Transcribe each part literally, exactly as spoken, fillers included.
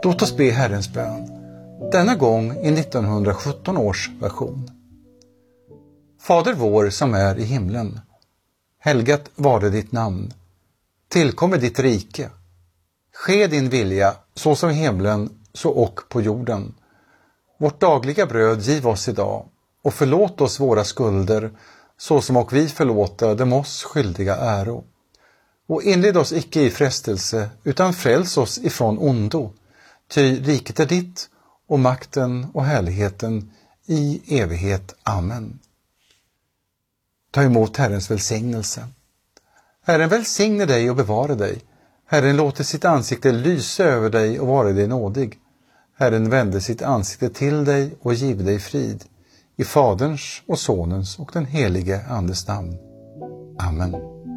Låt oss be Herrens bön, denna gång i nittonhundrasjutton års version. Fader vår som är i himlen, helgat vare ditt namn, tillkommer ditt rike. Ske din vilja så som i himlen så och på jorden. Vårt dagliga bröd giv oss idag och förlåt oss våra skulder så som och vi förlåta dem oss skyldiga äro. Och inled oss icke i frestelse utan fräls oss ifrån ondo. Ty riket är ditt och makten och härligheten i evighet. Amen. Ta emot Herrens välsignelse. Herren välsigne dig och bevara dig. Herren låter sitt ansikte lysa över dig och vara dig nådig. Herren vände sitt ansikte till dig och giv dig frid. I Faderns och Sonens och den helige Andes namn. Amen.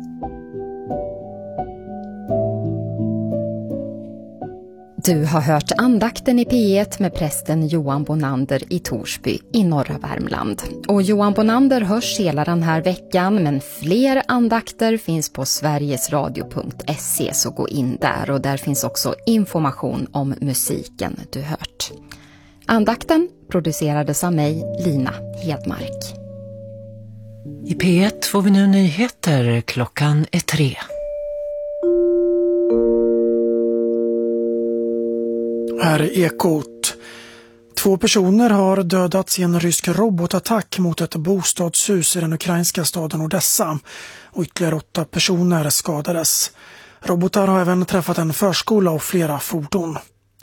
Du har hört andakten i P ett med prästen Johan Bonander i Torsby i norra Värmland. Och Johan Bonander hörs hela den här veckan, men fler andakter finns på sverigesradio punkt se, så gå in där, och där finns också information om musiken du hört. Andakten producerades av mig, Lina Hedmark. I P ett får vi nu nyheter, klockan är tre. Här är Ekot. Två personer har dödats i en rysk robotattack mot ett bostadshus i den ukrainska staden Odessa, och ytterligare åtta personer skadades. Robotar har även träffat en förskola och flera fordon.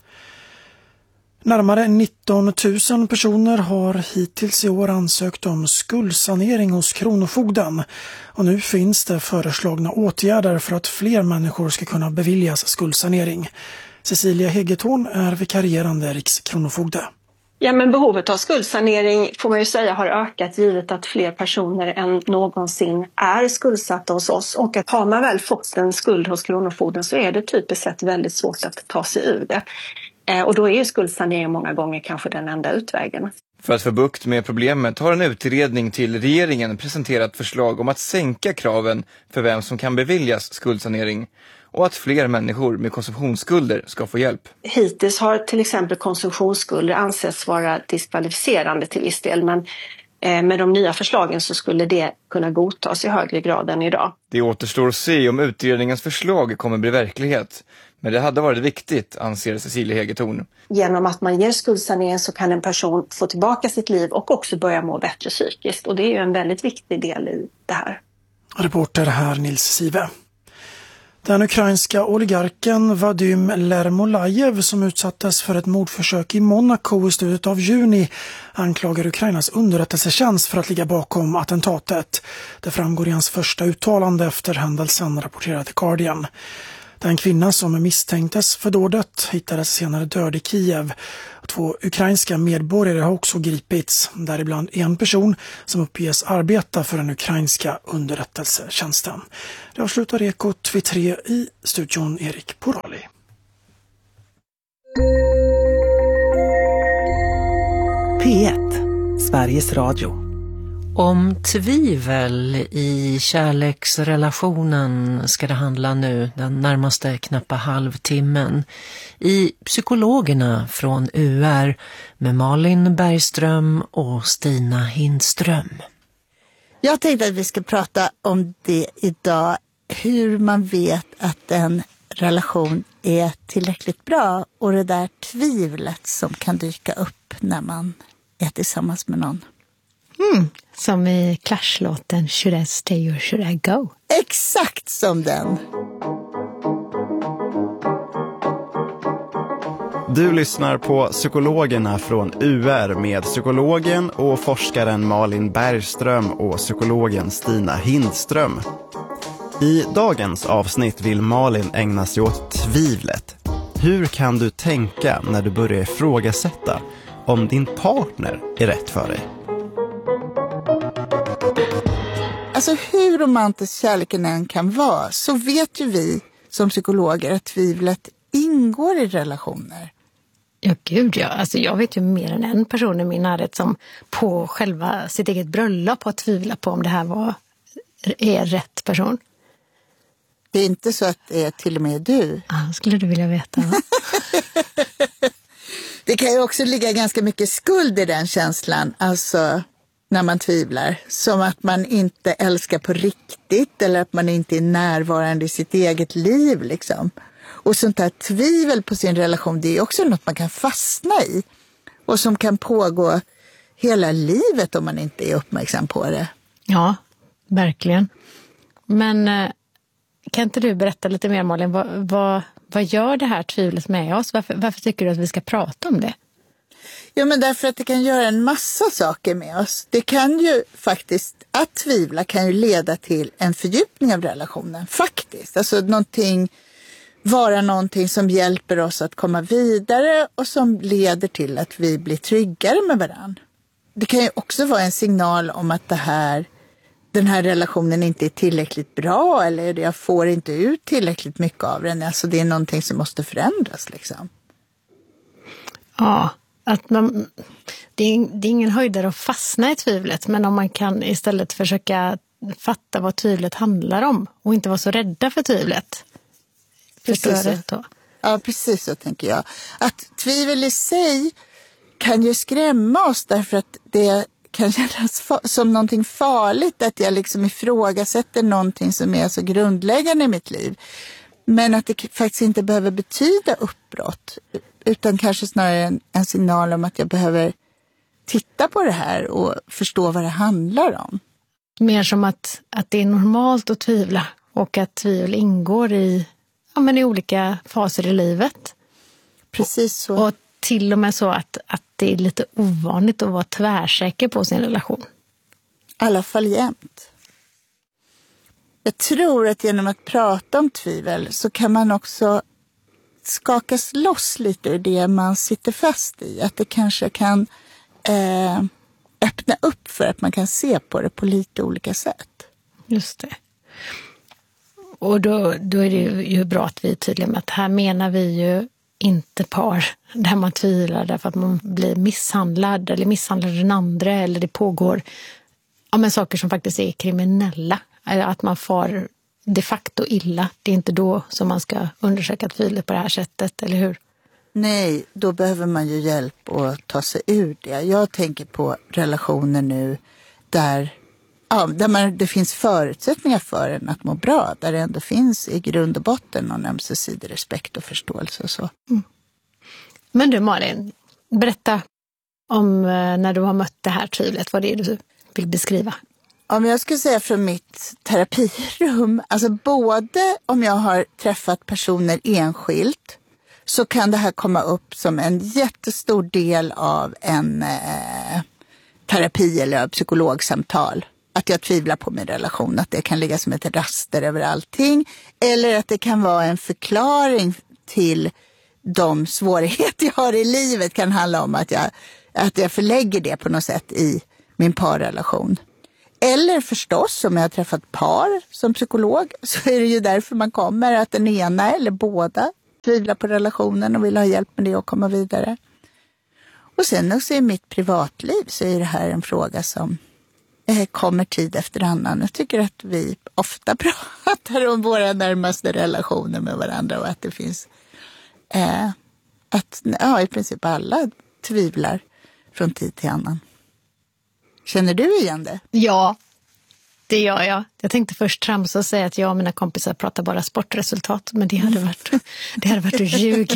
Närmare nitton tusen personer har hittills i år ansökt om skuldsanering hos Kronofogden, och nu finns det föreslagna åtgärder för att fler människor ska kunna beviljas skuldsanering. Cecilia Hegetorn är vikarierande rikskronofogde. Ja, men behovet av skuldsanering får man ju säga har ökat, givet att fler personer än någonsin är skuldsatta hos oss. Och att har man väl fått en skuld hos Kronofogden så är det typiskt sett väldigt svårt att ta sig ur det. Och då är ju skuldsanering många gånger kanske den enda utvägen. För att få bukt med problemet har en utredning till regeringen presenterat förslag om att sänka kraven för vem som kan beviljas skuldsanering och att fler människor med konsumtionsskulder ska få hjälp. Hittills har till exempel konsumtionsskulder ansetts vara diskvalificerande till viss del, men med de nya förslagen så skulle det kunna godtas i högre grad än idag. Det återstår att se om utredningens förslag kommer bli verklighet. Men det hade varit viktigt, anser Cecilia Hegetorn. Genom att man ger skuldsanering så kan en person få tillbaka sitt liv och också börja må bättre psykiskt. Och det är ju en väldigt viktig del i det här. Reporter här Nils Sive. Den ukrainska oligarken Vadim Lermolajev, som utsattes för ett mordförsök i Monaco i slutet av juni, anklagar Ukrainas underrättelsetjänst för att ligga bakom attentatet. Det framgår i hans första uttalande efter händelsen, rapporterade Guardian. Den kvinna som misstänktes för dådet hittades senare död i Kiev. Två ukrainska medborgare har också gripits, däribland en person som uppges arbeta för den ukrainska underrättelsetjänsten. Det avslutar Ekot vid tre, i studion Erik Porali. P ett, Sveriges Radio. Om tvivel i kärleksrelationen ska det handla nu den närmaste knappa halvtimmen i Psykologerna från U R med Malin Bergström och Stina Hindström. Jag tänkte att vi ska prata om det idag, hur man vet att en relation är tillräckligt bra och det där tvivlet som kan dyka upp när man är tillsammans med någon. Mm, som i Clash-låten Should I Stay or Should I Go? Exakt som den. Du lyssnar på Psykologerna från U R med psykologen och forskaren Malin Bergström och psykologen Stina Hindström. I dagens avsnitt vill Malin ägna sig åt tvivlet. Hur kan du tänka när du börjar ifrågasätta om din partner är rätt för dig? Alltså hur romantisk kärleken än kan vara, så vet ju vi som psykologer att tvivlet ingår i relationer. Ja, gud ja. Alltså jag vet ju mer än en person i min närhet som på själva sitt eget bröllop har tvivlat på om det här var är rätt person. Det är inte så att det är till och med du. Ja, skulle du vilja veta. Det kan ju också ligga ganska mycket skuld i den känslan, alltså när man tvivlar. Som att man inte älskar på riktigt eller att man inte är närvarande i sitt eget liv liksom. Och sånt här tvivel på sin relation, det är också något man kan fastna i. Och som kan pågå hela livet om man inte är uppmärksam på det. Ja, verkligen. Men kan inte du berätta lite mer, Malin? Vad, vad, vad gör det här tvivlet med oss? Varför, varför tycker du att vi ska prata om det? Ja, men därför att det kan göra en massa saker med oss. Det kan ju faktiskt, att tvivla kan ju leda till en fördjupning av relationen. Faktiskt. Alltså någonting, vara någonting som hjälper oss att komma vidare och som leder till att vi blir tryggare med varandra. Det kan ju också vara en signal om att det här, den här relationen inte är tillräckligt bra eller jag får inte ut tillräckligt mycket av den. Alltså det är någonting som måste förändras liksom. Ja, att man, det, är, det är ingen höjdare att fastna i tvivlet, men om man kan istället försöka fatta vad tvivlet handlar om och inte vara så rädda för tvivlet. Precis så. Då? Ja, precis så tänker jag. Att tvivel i sig kan ju skrämma oss därför att det kan kännas som någonting farligt att jag liksom ifrågasätter någonting som är så grundläggande i mitt liv. Men att det faktiskt inte behöver betyda uppbrott utan kanske snarare en, en signal om att jag behöver titta på det här och förstå vad det handlar om. Mer som att, att det är normalt att tvivla och att tvivel ingår i, ja, men i olika faser i livet. Precis så. Och till och med så att, att det är lite ovanligt att vara tvärsäker på sin relation. I alla fall jämt. Jag tror att genom att prata om tvivel så kan man också skakas loss lite ur det man sitter fast i. Att det kanske kan eh, öppna upp för att man kan se på det på lite olika sätt. Just det. Och då, då är det ju bra att vi är tydliga med att här menar vi ju inte par där man tvivlar därför att man blir misshandlad eller misshandlar den andra eller det pågår, ja, men saker som faktiskt är kriminella. Att man får de facto illa. Det är inte då som man ska undersöka tvivlet på det här sättet, eller hur? Nej, då behöver man ju hjälp att ta sig ur det. Jag tänker på relationer nu där, ja, där man, det finns förutsättningar för en att må bra. Där det ändå finns i grund och botten någon ömsesidig respekt och förståelse och så. Mm. Men du Malin, berätta om när du har mött det här tvivlet. Vad det är du vill beskriva? Om jag skulle säga från mitt terapirum, alltså både om jag har träffat personer enskilt så kan det här komma upp som en jättestor del av en eh, terapi eller psykologsamtal. Att jag tvivlar på min relation, att det kan ligga som ett raster över allting. Eller att det kan vara en förklaring till de svårigheter jag har i livet. Kan handla om att jag, att jag förlägger det på något sätt i min parrelation. Eller förstås, om jag har träffat par som psykolog så är det ju därför man kommer att den ena eller båda tvivlar på relationen och vill ha hjälp med det och komma vidare. Och sen också i mitt privatliv så är det här en fråga som eh, kommer tid efter annan. Jag tycker att vi ofta pratar om våra närmaste relationer med varandra och att det finns eh, att ja, i princip alla tvivlar från tid till annan. Känner du igen det? Ja, det gör jag. Jag tänkte först tramsa och säga att jag och mina kompisar pratar bara sportresultat. Men det hade varit, det hade varit att ljuga.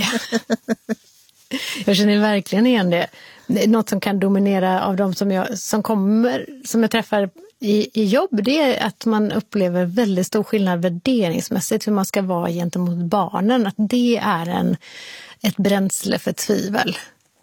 Jag känner verkligen igen det. Något som kan dominera av de som jag, som kommer, som jag träffar i, i jobb. Det är att man upplever väldigt stor skillnad värderingsmässigt hur man ska vara gentemot barnen. Att det är en, ett bränsle för tvivel.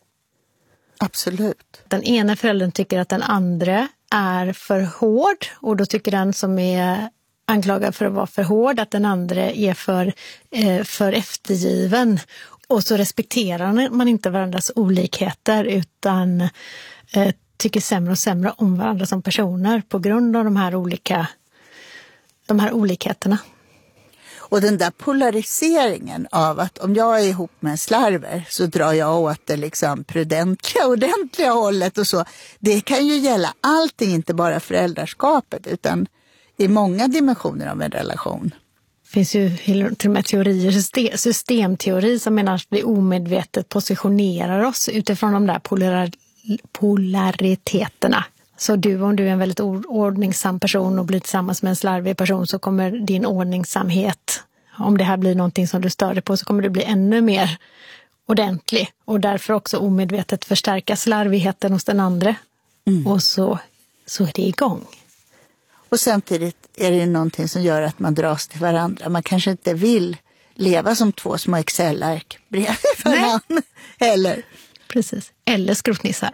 Absolut. Den ena föräldern tycker att den andra är för hård och då tycker den som är anklagad för att vara för hård att den andra är för, eh, för eftergiven. Och så respekterar man inte varandras olikheter utan eh, tycker sämre och sämre om varandra som personer på grund av de här olika de här olikheterna. Och den där polariseringen av att om jag är ihop med en slarver så drar jag åt det liksom prudentliga, ordentliga hållet och så. Det kan ju gälla allting, inte bara föräldraskapet utan i många dimensioner av en relation. finns ju till och med teorier, systemteori som menar att vi omedvetet positionerar oss utifrån de där polar, polariteterna. Så du, om du är en väldigt ordningsam person och blir tillsammans med en slarvig person, så kommer din ordningsamhet, om det här blir någonting som du stör dig på, så kommer det bli ännu mer ordentlig. Och därför också omedvetet förstärka slarvigheten hos den andra. Mm. Och så, så är det igång. Och samtidigt är det någonting som gör att man dras till varandra. Man kanske inte vill leva som två små Excel-ark bredvid varandra. Eller? Precis. Eller skrotnissar.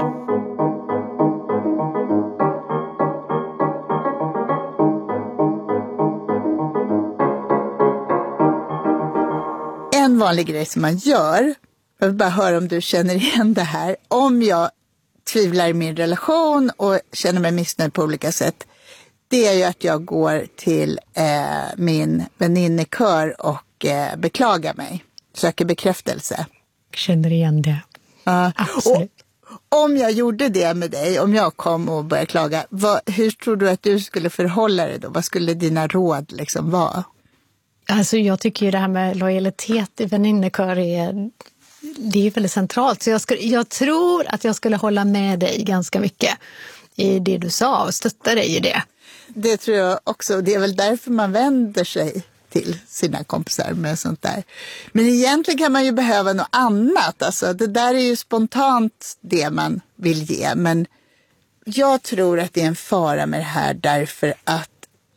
En vanlig grej som man gör, jag vill bara höra om du känner igen det här. Om jag tvivlar i min relation och känner mig missnöjd på olika sätt, det är ju att jag går till eh, min väninnekör och eh, beklagar mig. Söker bekräftelse. Känner igen det. Uh, Absolut. Och om jag gjorde det med dig, om jag kom och började klaga, vad, hur tror du att du skulle förhålla dig då? Vad skulle dina råd liksom vara? Alltså jag tycker ju det här med lojalitet i väninnekör är, det är väldigt centralt. Så jag, skulle, jag tror att jag skulle hålla med dig ganska mycket i det du sa och stötta dig i det. Det tror jag också. Det är väl därför man vänder sig till sina kompisar med sånt där. Men egentligen kan man ju behöva något annat. Alltså, det där är ju spontant det man vill ge. Men jag tror att det är en fara med det här därför att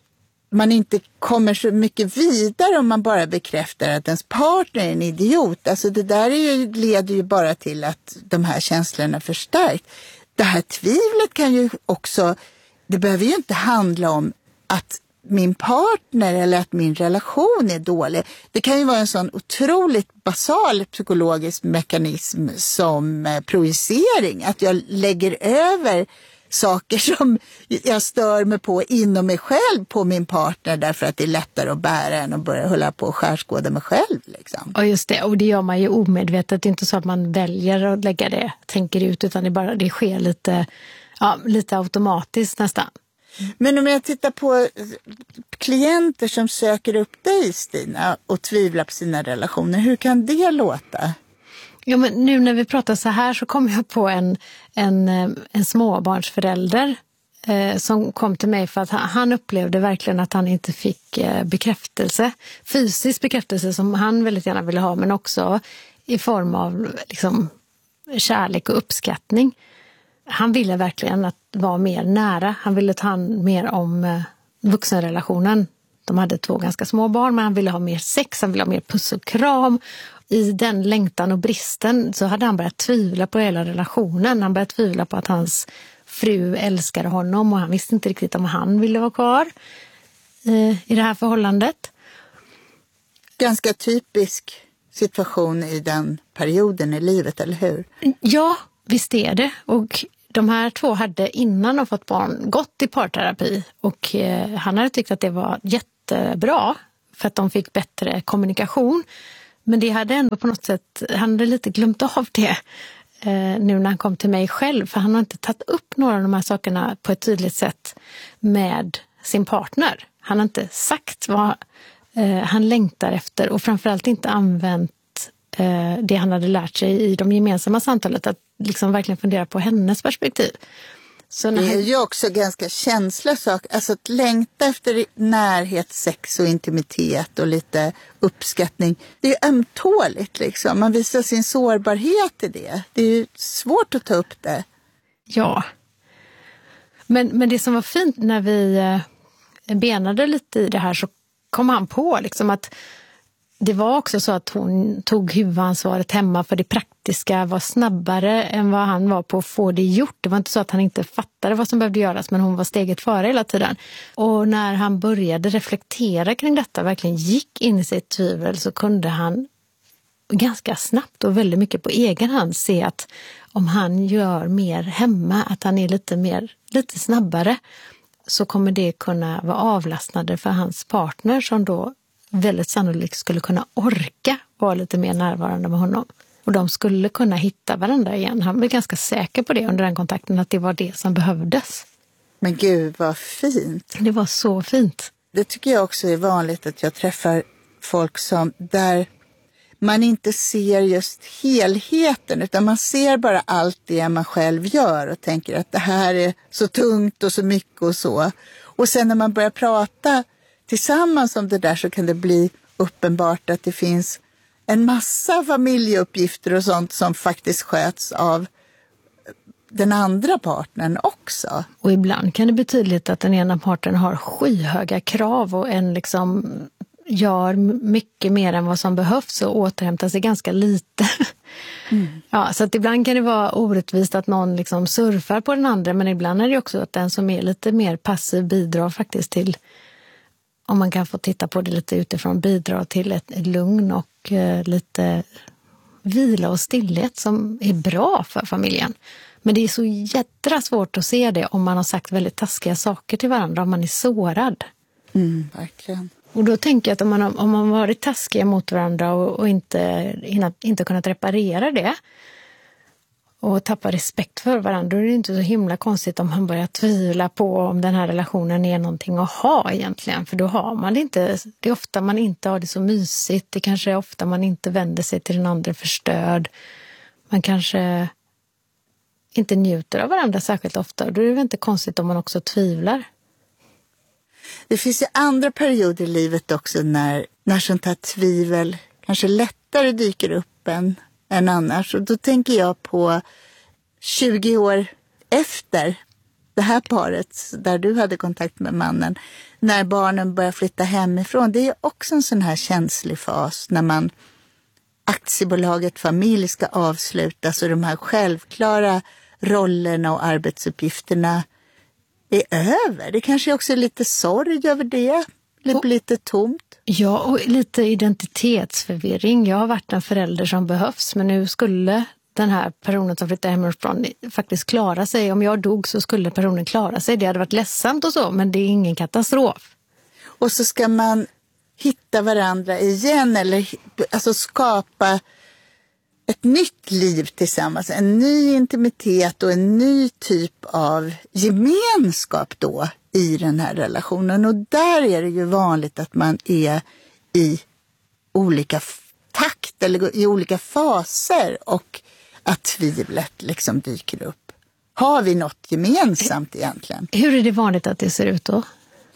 man inte kommer så mycket vidare om man bara bekräftar att ens partner är en idiot. Alltså det där är ju, leder ju bara till att de här känslorna förstärks. Det här tvivlet kan ju också, det behöver ju inte handla om att min partner eller att min relation är dålig. Det kan ju vara en sån otroligt basal psykologisk mekanism som projicering. Att jag lägger över saker som jag stör mig på inom mig själv på min partner därför att det är lättare att bära än att börja hålla på och skärskåda mig själv. Liksom. Ja just det, och det gör man ju omedvetet. Det är inte så att man väljer att lägga det, tänker ut, utan det, bara, det sker lite, ja, lite automatiskt nästan. Men om jag tittar på klienter som söker upp dig, Stina, och tvivlar på sina relationer, hur kan det låta? Ja, men nu när vi pratar så här så kom jag på en, en, en småbarnsförälder eh, som kom till mig för att han, han upplevde verkligen att han inte fick eh, bekräftelse. Fysisk bekräftelse som han väldigt gärna ville ha, men också i form av liksom, kärlek och uppskattning. Han ville verkligen att vara mer nära. Han ville ta hand mer om eh, vuxenrelationen. De hade två ganska små barn, men han ville ha mer sex, han ville ha mer puss och kram. I den längtan och bristen så hade han börjat tvivla på hela relationen. Han började tvivla på att hans fru älskade honom och han visste inte riktigt om han ville vara kvar eh, i det här förhållandet. Ganska typisk situation i den perioden i livet, eller hur? Ja, visst är det. Och de här två hade innan de fått barn gått i parterapi och eh, han hade tyckt att det var jättebra för att de fick bättre kommunikation. Men det hade ändå på något sätt, han hade lite glömt av det eh, nu när han kom till mig själv. För han har inte tagit upp några av de här sakerna på ett tydligt sätt med sin partner. Han har inte sagt vad eh, han längtar efter och framförallt inte använt eh, det han hade lärt sig i de gemensamma samtalet. Att liksom verkligen fundera på hennes perspektiv. Så när det är ju också ganska känsliga saker. Alltså att längta efter närhet, sex och intimitet och lite uppskattning. Det är ju ömtåligt liksom. Man visar sin sårbarhet i det. Det är ju svårt att ta upp det. Ja. Men, men det som var fint när vi eh, benade lite i det här så kom han på liksom att det var också så att hon tog huvudansvaret hemma för det praktiska, var snabbare än vad han var på att få det gjort. Det var inte så att han inte fattade vad som behövde göras, men hon var steget före hela tiden. Och när han började reflektera kring detta, verkligen gick in i sitt tvivel, så kunde han ganska snabbt och väldigt mycket på egen hand se att om han gör mer hemma, att han är lite mer, lite snabbare, så kommer det kunna vara avlastande för hans partner som då väldigt sannolikt skulle kunna orka vara lite mer närvarande med honom. Och de skulle kunna hitta varandra igen. Han var ganska säker på det under den kontakten, att det var det som behövdes. Men gud vad fint. Det var så fint. Det tycker jag också är vanligt att jag träffar folk som där man inte ser just helheten utan man ser bara allt det man själv gör och tänker att det här är så tungt och så mycket och så. Och sen när man börjar prata tillsammans om det där så kan det bli uppenbart att det finns en massa familjeuppgifter och sånt som faktiskt sköts av den andra partnern också. Och ibland kan det bli tydligt att den ena parten har skyhöga krav och en liksom gör mycket mer än vad som behövs och återhämtar sig ganska lite. Mm. Ja, så att ibland kan det vara orättvist att någon liksom surfar på den andra, men ibland är det också att den som är lite mer passiv bidrar faktiskt till, om man kan få titta på det lite utifrån, bidrar till ett, ett lugn och eh, lite vila och stillhet som är bra för familjen. Men det är så jädra svårt att se det om man har sagt väldigt taskiga saker till varandra, om man är sårad. Mm, verkligen. Och då tänker jag att om man, om man varit taskiga mot varandra och, och inte, inte kunnat reparera det och tappa respekt för varandra, då är det inte så himla konstigt om man börjar tvivla på om den här relationen är någonting att ha egentligen. För då har man det inte, det är ofta man inte har det så mysigt, det kanske är ofta man inte vänder sig till den andra för stöd. Man kanske inte njuter av varandra särskilt ofta, och då är det väl inte konstigt om man också tvivlar. Det finns ju andra perioder i livet också när, när sånt här tvivel kanske lättare dyker upp än, än annars. Och då tänker jag på tjugo år efter det här paret där du hade kontakt med mannen. När barnen börjar flytta hemifrån. Det är också en sån här känslig fas när man aktiebolaget familj ska avslutas och de här självklara rollerna och arbetsuppgifterna är över. Det kanske också är lite sorg över det. Lite, och, lite tomt. Ja, och lite identitetsförvirring. Jag har varit en förälder som behövs, men nu skulle den här personen som flyttar hemifrån faktiskt klara sig. Om jag dog så skulle personen klara sig. Det hade varit ledsamt och så, men det är ingen katastrof. Och så ska man hitta varandra igen eller alltså skapa ett nytt liv tillsammans, en ny intimitet och en ny typ av gemenskap då i den här relationen. Och där är det ju vanligt att man är i olika takt eller i olika faser och att tvivlet liksom dyker upp. Har vi något gemensamt egentligen? Hur är det vanligt att det ser ut då?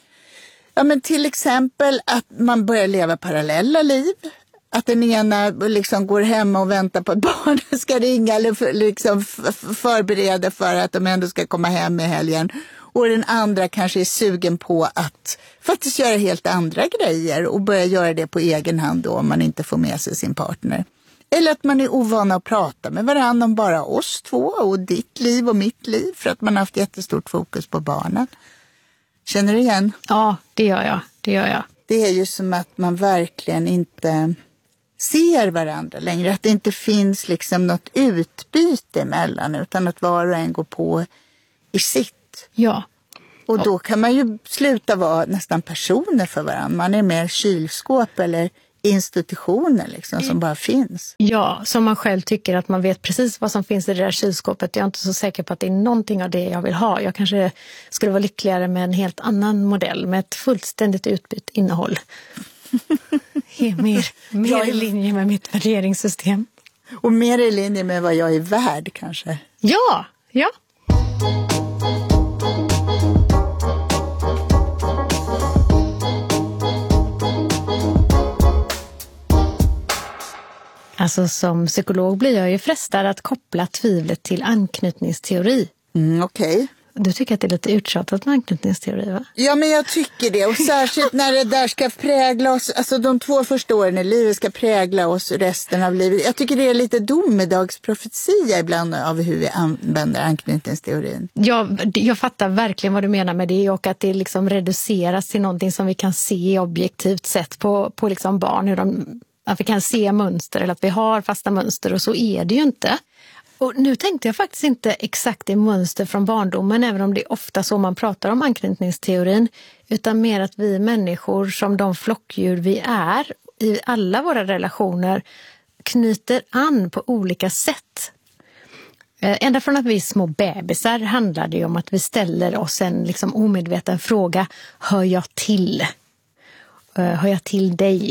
Ja, men till exempel att man börjar leva parallella liv. Att den ena liksom går hemma och väntar på att barnen ska ringa eller för, liksom förbereda för att de ändå ska komma hem i helgen. Och den andra kanske är sugen på att faktiskt göra helt andra grejer och börja göra det på egen hand då om man inte får med sig sin partner. Eller att man är ovan att prata med varandra om bara oss två och ditt liv och mitt liv för att man har haft jättestort fokus på barnen. Känner du igen? Ja, det gör jag. Det gör jag. Det är ju som att man verkligen inte ser varandra längre. Att det inte finns liksom något utbyte emellan utan att var och en går på i sitt. Ja. Och då kan man ju sluta vara nästan personer för varandra. Man är mer kylskåp eller institutioner liksom som bara finns. Ja, som man själv tycker att man vet precis vad som finns i det där kylskåpet. Jag är inte så säker på att det är någonting av det jag vill ha. Jag kanske skulle vara lyckligare med en helt annan modell med ett fullständigt utbytt innehåll. mer mer i linje med mitt värderingssystem. Och mer i linje med vad jag är värd kanske. Ja, ja. Alltså som psykolog blir jag ju frestad att koppla tvivlet till anknytningsteori. Mm, okej. Okay. Du tycker att det är lite uttjatat med anknytningsteori, va? Ja, men jag tycker det. Och särskilt när det där ska prägla oss, alltså de två första åren i livet ska prägla oss resten av livet. Jag tycker det är lite domedagsprofetia ibland av hur vi använder anknytningsteorin. Ja, jag fattar verkligen vad du menar med det och att det liksom reduceras till någonting som vi kan se objektivt sett på, på liksom barn, hur de... Att vi kan se mönster eller att vi har fasta mönster och så är det ju inte. Och nu tänkte jag faktiskt inte exakt det mönster från barndomen även om det är ofta så man pratar om anknytningsteorin utan mer att vi människor som de flockdjur vi är i alla våra relationer knyter an på olika sätt. Ända från att vi är små bebisar handlar det om att vi ställer oss en liksom omedveten fråga: hör jag till? Hör jag till dig?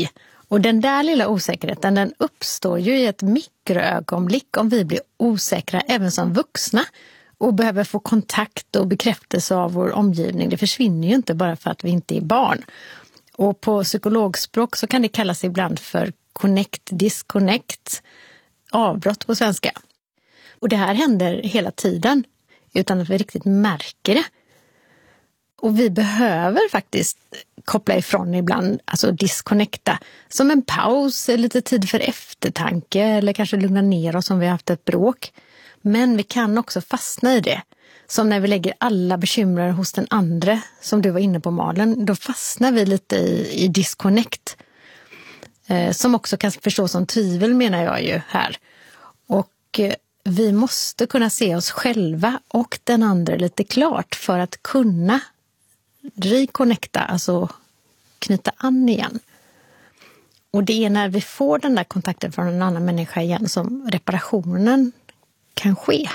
Och den där lilla osäkerheten, den uppstår ju i ett mikroögonblick om vi blir osäkra även som vuxna och behöver få kontakt och bekräftelse av vår omgivning. Det försvinner ju inte bara för att vi inte är barn. Och på psykologspråk så kan det kallas ibland för connect, disconnect, avbrott på svenska. Och det här händer hela tiden utan att vi riktigt märker det. Och vi behöver faktiskt koppla ifrån ibland, alltså disconnecta. Som en paus, lite tid för eftertanke eller kanske lugna ner oss om vi har haft ett bråk. Men vi kan också fastna i det. Som när vi lägger alla bekymmer hos den andra, som du var inne på Malin, då fastnar vi lite i, i disconnect. Eh, som också kan förstås som tvivel menar jag ju här. Och eh, vi måste kunna se oss själva och den andra lite klart för att kunna reconnecta, alltså knyta an igen. Och det är när vi får den där kontakten från en annan människa igen som reparationen kan ske.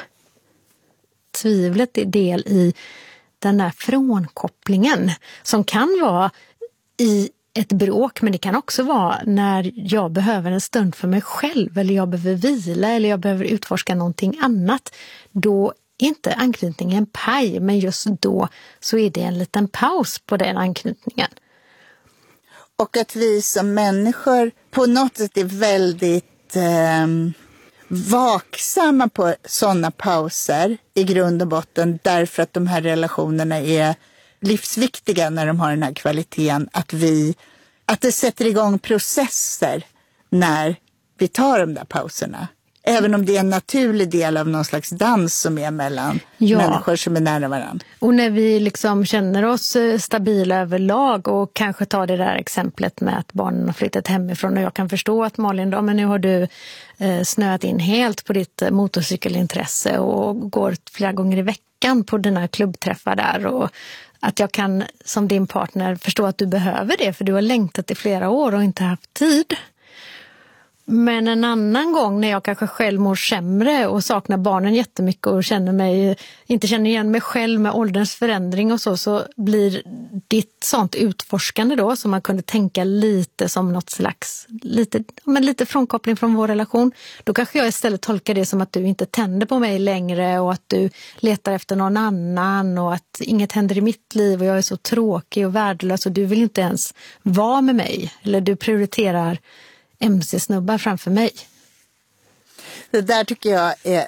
Tvivlet är del i den där frånkopplingen som kan vara i ett bråk, men det kan också vara när jag behöver en stund för mig själv eller jag behöver vila eller jag behöver utforska någonting annat. Då är inte anknytningen paj, men just då så är det en liten paus på den anknytningen. Och att vi som människor på något sätt är väldigt eh, vaksamma på sådana pauser i grund och botten, därför att de här relationerna är livsviktiga när de har den här kvaliteten, att vi att det sätter igång processer när vi tar de där pauserna. Även om det är en naturlig del av någon slags dans som är mellan ja. människor som är nära varandra. Och när vi liksom känner oss stabila överlag och kanske tar det där exemplet med att barnen har flyttat hemifrån och jag kan förstå att Malin, då, men nu har du eh, snöat in helt på ditt motorcykelintresse och går flera gånger i veckan på dina klubbträffar där och att jag kan som din partner förstå att du behöver det för du har längtat i flera år och inte haft tid. Men en annan gång när jag kanske själv mår sämre och saknar barnen jättemycket och känner mig, inte känner igen mig själv med ålderns förändring och så, så blir ditt sånt utforskande då som man kunde tänka lite som något slags, lite, men lite frånkoppling från vår relation. Då kanske jag istället tolkar det som att du inte tänder på mig längre och att du letar efter någon annan och att inget händer i mitt liv och jag är så tråkig och värdelös och du vill inte ens vara med mig eller du prioriterar M C-snubbar framför mig. Det där tycker jag är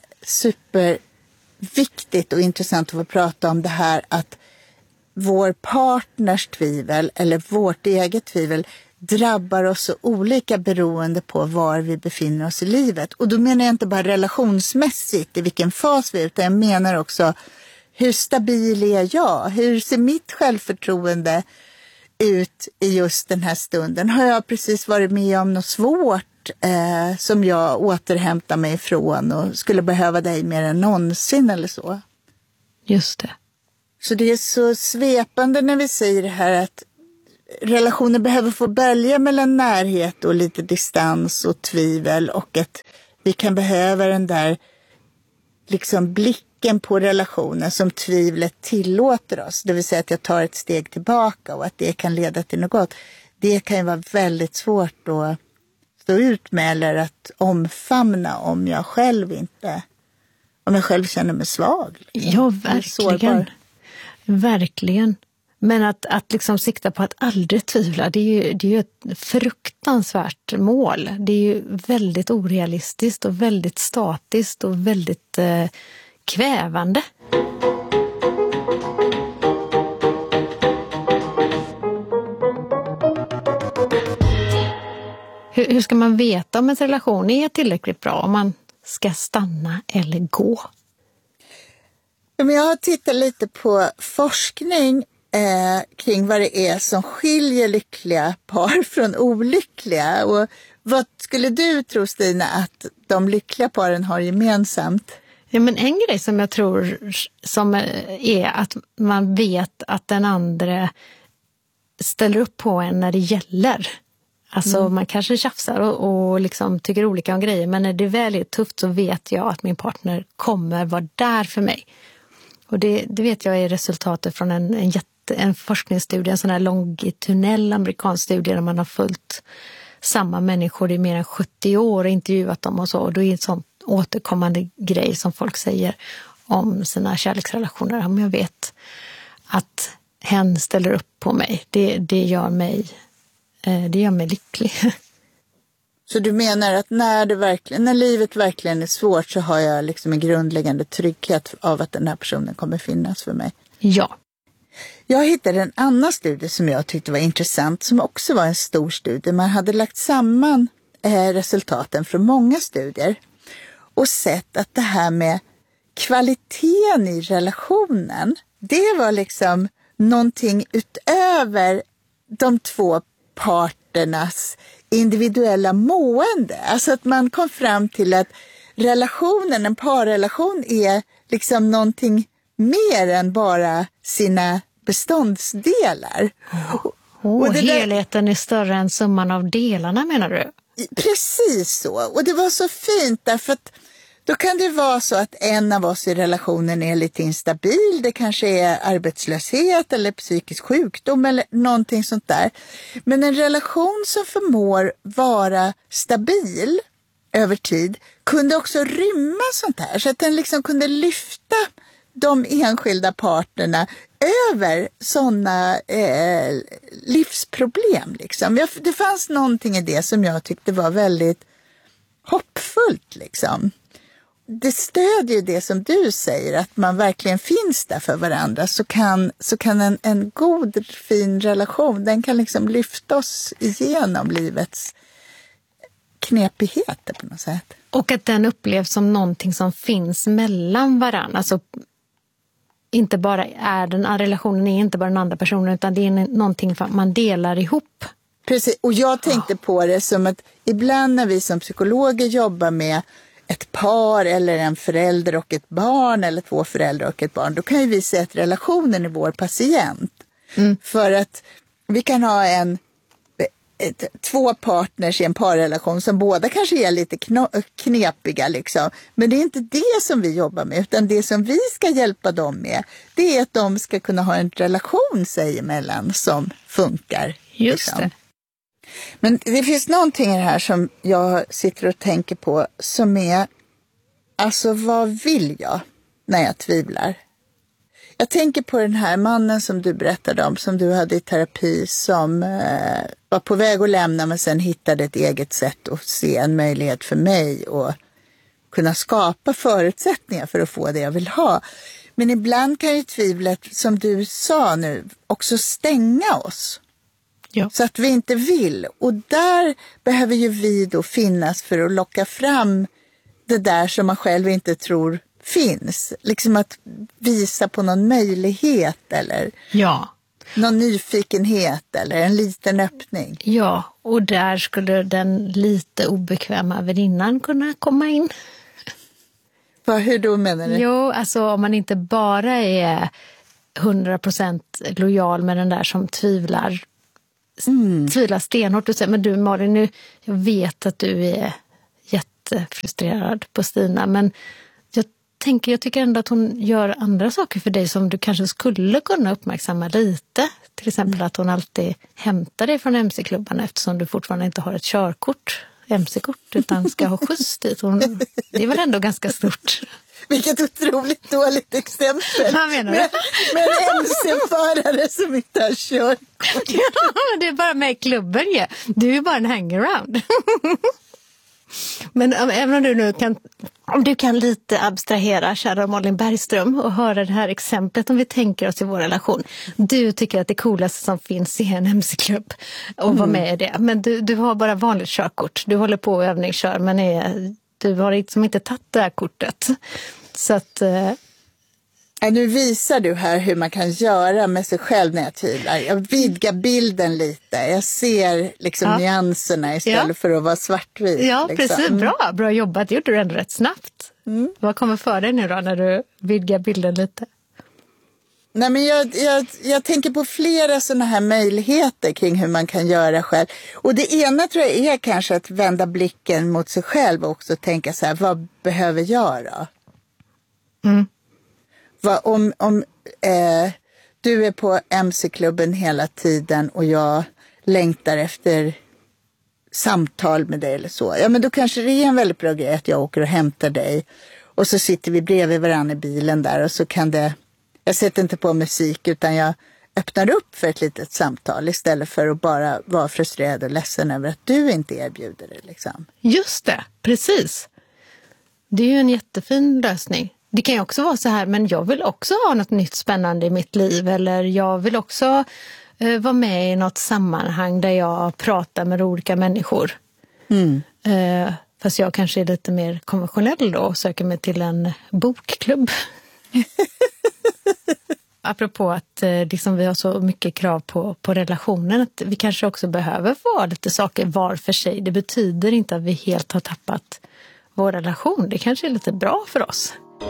superviktigt och intressant att få prata om det här att vår partners tvivel eller vårt eget tvivel drabbar oss så olika beroende på var vi befinner oss i livet. Och då menar jag inte bara relationsmässigt i vilken fas vi är, utan jag menar också hur stabil är jag? Hur ser mitt självförtroende ut i just den här stunden? Har jag precis varit med om något svårt eh, som jag återhämtar mig ifrån och skulle behöva dig mer än någonsin eller så? Just det. Så det är så svepande när vi säger det här att relationer behöver få bölja mellan närhet och lite distans och tvivel och att vi kan behöva den där liksom blicken på relationen som tvivlet tillåter oss. Det vill säga att jag tar ett steg tillbaka och att det kan leda till något gott. Det kan ju vara väldigt svårt att stå ut med eller att omfamna om jag själv inte, om jag själv känner mig svag. Liksom. Ja, verkligen. Verkligen. Men att, att liksom sikta på att aldrig tvivla, det är ju, det är ju ett fruktansvärt mål. Det är ju väldigt orealistiskt och väldigt statiskt och väldigt eh, kvävande. Hur, hur ska man veta om en relation är tillräckligt bra, om man ska stanna eller gå? Jag har tittat lite på forskning Eh, kring vad det är som skiljer lyckliga par från olyckliga. Och vad skulle du tro, Stina, att de lyckliga paren har gemensamt? Ja, men en grej som jag tror som är att man vet att den andra ställer upp på en när det gäller. Alltså mm. man kanske tjafsar och, och liksom tycker olika om grejer, men när det väl är tufft så vet jag att min partner kommer vara där för mig. Och det, det vet jag är resultatet från en, en jätte en forskningsstudie, en sån här longitudinell amerikansk studie där man har följt samma människor i mer än sjuttio år och intervjuat dem och så. Och då är det en sån återkommande grej som folk säger om sina kärleksrelationer. Om jag vet att hen ställer upp på mig, det, det, gör, mig, det gör mig lycklig. Så du menar att när, det verkligen, när livet verkligen är svårt så har jag liksom en grundläggande trygghet av att den här personen kommer finnas för mig? Ja. Jag hittade en annan studie som jag tyckte var intressant, som också var en stor studie. Man hade lagt samman eh, resultaten från många studier och sett att det här med kvaliteten i relationen, det var liksom någonting utöver de två parternas individuella mående. Alltså att man kom fram till att relationen, en parrelation, är liksom någonting mer än bara sina beståndsdelar. Oh, och det helheten där... är större än summan av delarna, menar du? Precis så. Och det var så fint därför att då kan det vara så att en av oss i relationen är lite instabil. Det kanske är arbetslöshet eller psykisk sjukdom eller någonting sånt där. Men en relation som förmår vara stabil över tid kunde också rymma sånt här. Så att den liksom kunde lyfta de enskilda parterna över sådana eh, livsproblem. Liksom. Det fanns någonting i det som jag tyckte var väldigt hoppfullt. Liksom. Det stödjer det som du säger, att man verkligen finns där för varandra. Så kan, så kan en, en god, fin relation, den kan liksom lyfta oss igenom livets knepigheter på något sätt. Och att den upplevs som någonting som finns mellan varandra. Alltså inte bara är den relationen är inte bara den andra personen, utan det är någonting man delar ihop. Precis, och jag tänkte på det som att ibland när vi som psykologer jobbar med ett par eller en förälder och ett barn eller två föräldrar och ett barn, då kan ju vi se att relationen är vår patient. Mm. För att vi kan ha en ett, två partners i en parrelation som båda kanske är lite knepiga liksom. Men det är inte det som vi jobbar med, utan det som vi ska hjälpa dem med, det är att de ska kunna ha en relation sig emellan som funkar. Just liksom. det. Men det finns någonting i det här som jag sitter och tänker på som är, alltså vad vill jag när jag tvivlar? Jag tänker på den här mannen som du berättade om, som du hade i terapi, som eh, var på väg att lämna men sen hittade ett eget sätt att se en möjlighet för mig och kunna skapa förutsättningar för att få det jag vill ha. Men ibland kan ju tvivlet, som du sa nu, också stänga oss. Ja. Så att vi inte vill. Och där behöver ju vi då finnas för att locka fram det där som man själv inte tror finns. Liksom att visa på någon möjlighet eller ja. någon nyfikenhet eller en liten öppning. Ja, och där skulle den lite obekväma väninnan kunna komma in. Vad, hur då menar du? Jo, alltså om man inte bara är hundra procent lojal med den där som tvivlar Mm. tvivlar stenhårt och säger, men du Malin, nu, jag vet att du är jättefrustrerad på Stina, men jag tänker, jag tycker ändå att hon gör andra saker för dig som du kanske skulle kunna uppmärksamma lite. Till exempel mm. att hon alltid hämtar dig från M C-klubbarna eftersom du fortfarande inte har ett körkort, M C-kort, utan ska ha skjuts dit. Hon, det är väl ändå ganska stort. Vilket otroligt dåligt exempel. Vad menar du? Med, med en M C-förare som inte har körkort. Ja, det är bara med i klubben, ja. Du är bara en hangaround. Men även om du nu kan, om du kan lite abstrahera, kära Malin Bergström, och höra det här exemplet om vi tänker oss i vår relation. Du tycker att det coolaste som finns är en M C-klubb och mm. vara med i det. Men du, du har bara vanligt körkort. Du håller på och övningskör, men är... Du har liksom inte tagit det här kortet. Så att... Eh... Nu visar du här hur man kan göra med sig själv när jag tvivlar. Jag vidgar bilden lite. Jag ser liksom ja. nyanserna istället ja. för att vara svartvit. Ja, liksom. precis. Bra. Bra jobbat. Det gjorde du ändå rätt snabbt. Mm. Vad kommer för dig nu då när du vidgar bilden lite? Nej, men jag, jag, jag tänker på flera sådana här möjligheter kring hur man kan göra själv. Och det ena tror jag är kanske att vända blicken mot sig själv och också tänka så här, vad behöver jag då? Mm. Vad, om om eh, du är på M C-klubben hela tiden och jag längtar efter samtal med dig eller så. Ja, men då kanske det är en väldigt bra grej att jag åker och hämtar dig. Och så sitter vi bredvid varandra i bilen där och så kan det... Jag sätter inte på musik utan jag öppnar upp för ett litet samtal istället för att bara vara frustrerad och ledsen över att du inte erbjuder det. Liksom. Just det, precis. Det är ju en jättefin lösning. Det kan ju också vara så här, men jag vill också ha något nytt spännande i mitt liv. Eller jag vill också eh, vara med i något sammanhang där jag pratar med olika människor. Mm. Eh, fast jag kanske är lite mer konventionell då och söker mig till en bokklubb. Apropå att eh, liksom vi har så mycket krav på, på relationen, att vi kanske också behöver få lite saker var för sig. Det betyder inte att vi helt har tappat vår relation. Det kanske är lite bra för oss.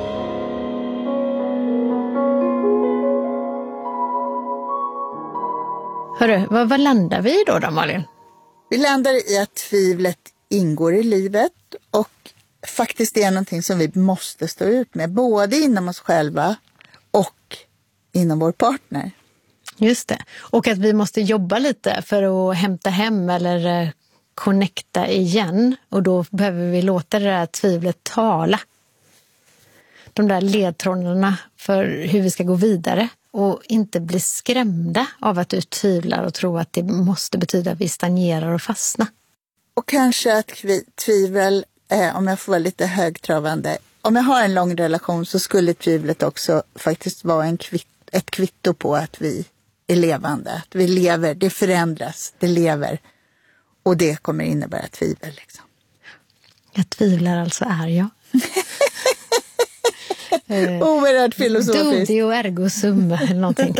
Hörru, vad, vad landar vi i då, då Malin? Vi landar i att tvivlet ingår i livet och faktiskt är någonting som vi måste stå ut med. Både inom oss själva och inom vår partner. Just det. Och att vi måste jobba lite för att hämta hem eller connecta igen. Och då behöver vi låta det där tvivlet tala. De där ledtrådarna för hur vi ska gå vidare. Och inte bli skrämda av att du tvivlar och tror att det måste betyda att vi stagnerar och fastnar. Och kanske att tvivel, eh, om jag får vara lite högtravande, om jag har en lång relation så skulle tvivlet också faktiskt vara en kvitt, ett kvitto på att vi är levande. Att vi lever, det förändras, det lever. Och det kommer innebära tvivel. Liksom. Jag tvivlar alltså är jag. Oerhört filosofiskt. Dudio ergo sum eller någonting.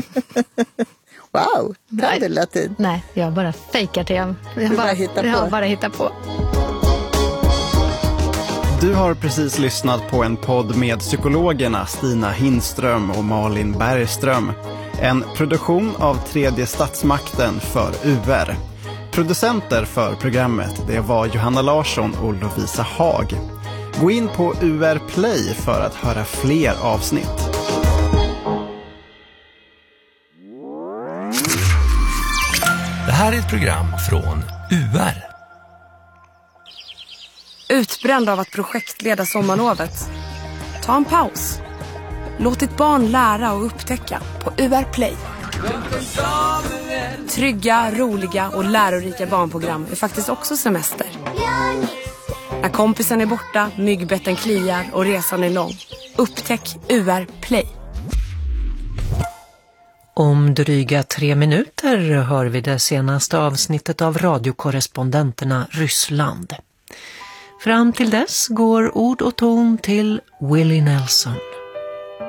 Wow, kan du latin? Nej, jag bara fejkar till. Jag, jag, bara, hittar på. jag bara hittar på. Du har precis lyssnat på en podd med psykologerna Stina Hindström och Malin Bergström. En produktion av Tredje statsmakten för U R. Producenter för programmet det var Johanna Larsson och Lovisa Haag. Gå in på U R Play för att höra fler avsnitt. Det här är ett program från U R. Utbränd av att projektleda sommarlovet? Ta en paus. Låt ditt barn lära och upptäcka på U R Play. Trygga, roliga och lärorika barnprogram är faktiskt också semester. När kompisen är borta, myggbetten kliar och resan är lång. Upptäck U R Play. Om dryga tre minuter hör vi det senaste avsnittet av radiokorrespondenterna Ryssland. Fram till dess går ord och ton till Willie Nelson.